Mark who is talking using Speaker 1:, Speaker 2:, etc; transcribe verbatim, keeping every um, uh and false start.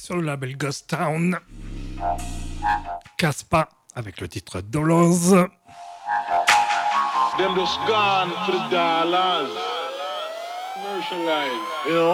Speaker 1: sur le label Ghost Town. Caspa avec le titre Dollars.
Speaker 2: Them just gone for the dollars. Commercialize, you know.